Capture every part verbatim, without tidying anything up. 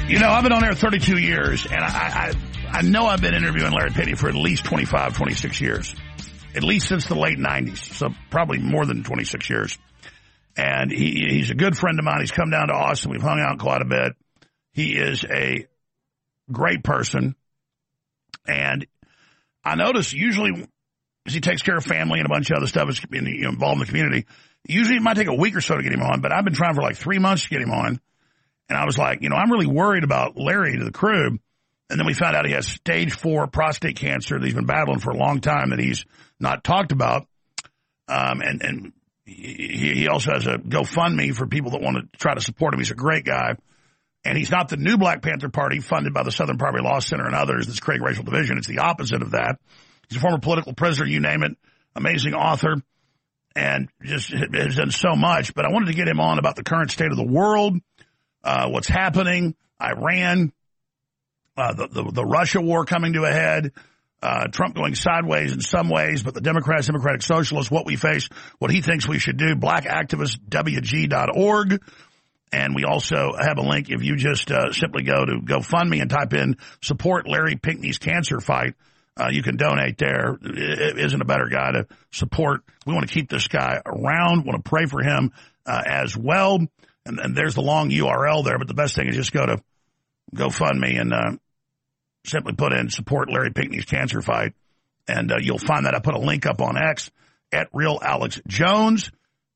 You know, I've been on there thirty-two years, and I, I I know I've been interviewing Larry Pitney for at least twenty-five, twenty-six years. At least since the late nineties, so probably more than twenty-six years. And he, he's a good friend of mine. He's come down to Austin. We've hung out quite a bit. He is a great person. And I notice usually as he takes care of family and a bunch of other stuff, is involved in the community, usually it might take a week or so to get him on, but I've been trying for like three months to get him on. And I was like, you know, I'm really worried about Larry to the crew. And then we found out he has stage four prostate cancer that he's been battling for a long time that he's not talked about. Um, and, and he, he also has a GoFundMe for people that want to try to support him. He's a great guy. And he's not the new Black Panther Party funded by the Southern Poverty Law Center and others that's creating racial division. It's the opposite of that. He's a former political prisoner, you name it, amazing author, and just has done so much. But I wanted to get him on about the current state of the world, uh, what's happening, Iran, uh, the, the, the Russia war coming to a head, uh, Trump going sideways in some ways, but the Democrats, Democratic Socialists, what we face, what he thinks we should do, black activist W G dot org. And we also have a link if you just uh, simply go to GoFundMe and type in support Larry Pinckney's cancer fight. Uh, you can donate there. It isn't a better guy to support. We want to keep this guy around, want to pray for him uh, as well. And, and there's the long U R L there, but the best thing is just go to GoFundMe and uh, simply put in support Larry Pinckney's cancer fight. And uh, you'll find that I put a link up on X at Real Alex Jones.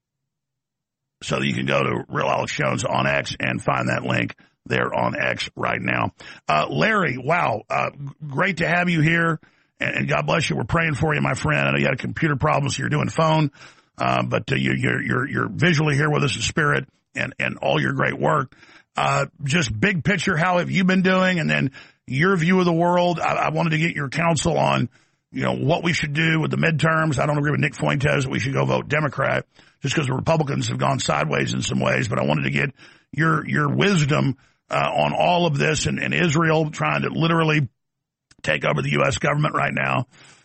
So that you can go to Real Alex Jones on X and find that link there on X right now. Uh, Larry, wow, uh, great to have you here, and, and God bless you. We're praying for you, my friend. I know you had a computer problem, so you're doing phone, uh, but uh, you, you're, you're, you're visually here with us in spirit, and, and all your great work. Uh, just big picture, how have you been doing? And then your view of the world. I, I wanted to get your counsel on, you know, what we should do with the midterms. I don't agree with Nick Fuentes that we should go vote Democrat just because the Republicans have gone sideways in some ways. But I wanted to get your your wisdom uh, on all of this, and, and Israel trying to literally take over the U S government right now,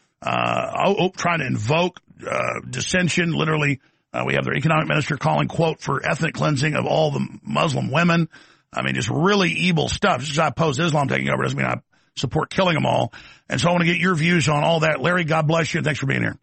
uh, oh, trying to invoke uh, dissension. Literally, uh, we have their economic minister calling, quote, for ethnic cleansing of all the Muslim women. I mean, just really evil stuff. Just because I oppose Islam taking over doesn't mean I support killing them all. And so I want to get your views on all that. Larry, God bless you, and thanks for being here.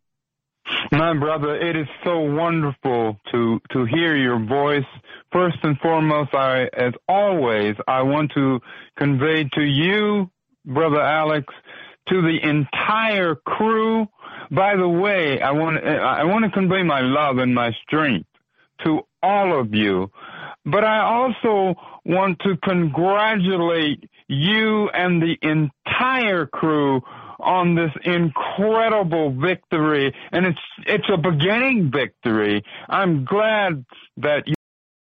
My brother, it is so wonderful to to hear your voice. First and foremost, I, as always, I want to convey to you, Brother Alex, to the entire crew. By the way, I want I want to convey my love and my strength to all of you. But I also want to congratulate you and the entire crew on this incredible victory, and it's it's a beginning victory. I'm glad that you